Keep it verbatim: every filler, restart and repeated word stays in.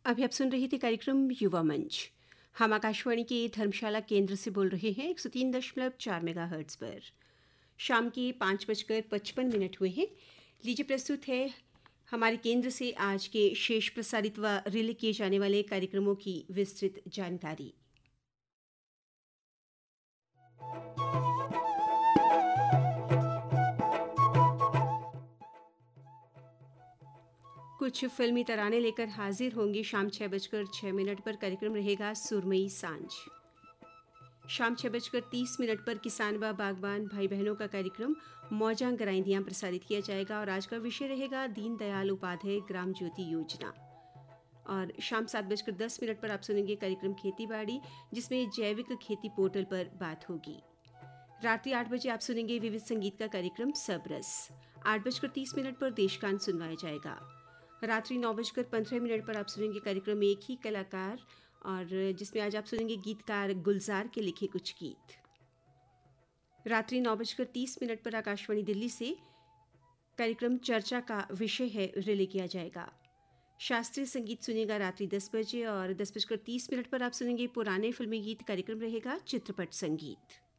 अभी आप सुन रहे थे कार्यक्रम युवा मंच। हम आकाशवाणी के धर्मशाला केंद्र से बोल रहे हैं एक सौ तीन दशमलव चार मेगा हर्ट्ज पर। शाम के पाँच बजकर पचपन मिनट हुए हैं। लीजिए प्रस्तुत है हमारे केंद्र से आज के शेष प्रसारित व रिले किए जाने वाले कार्यक्रमों की विस्तृत जानकारी। कुछ फिल्मी तराने लेकर हाजिर होंगे शाम छः बजकर छः मिनट पर। कार्यक्रम रहेगा सुरमई सांझ। शाम छः बजकर तीस मिनट पर किसान व बागबान भाई बहनों का कार्यक्रम मौजा गराइंदियाँ प्रसारित किया जाएगा और आज का विषय रहेगा दीनदयाल उपाध्याय ग्राम ज्योति योजना। और शाम सात बजकर दस मिनट पर आप सुनेंगे कार्यक्रम खेती बाड़ी, जिसमें जैविक खेती पोर्टल पर बात होगी। रात्रि आठ बजे आप सुनेंगे विविध संगीत का कार्यक्रम सबरस। आठ बजकर तीस मिनट पर देशगान सुनवाया जाएगा। रात्रि नौ बजकर पंद्रह मिनट पर आप सुनेंगे कार्यक्रम एक ही कलाकार, और जिसमें आज आप सुनेंगे गीतकार गुलजार के लिखे कुछ गीत। रात्रि नौ बजकर तीस मिनट पर आकाशवाणी दिल्ली से कार्यक्रम चर्चा का विषय है रिले किया जाएगा। शास्त्रीय संगीत सुनेगा रात्रि दस बजे और दस बजकर तीस मिनट पर आप सुनेंगे पुराने फिल्मी गीत। कार्यक्रम रहेगा चित्रपट संगीत।